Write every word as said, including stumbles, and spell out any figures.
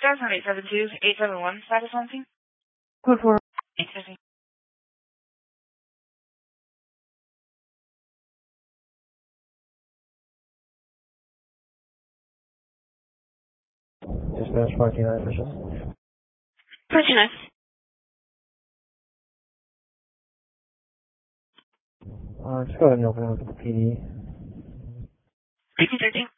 Stars on eight seven two, eight seven one, status on scene. Code four. eight fifty. Dispatch fourteen-nine officials. fourteen-nine. Uh, just go ahead and open with the P D. P T thirteen.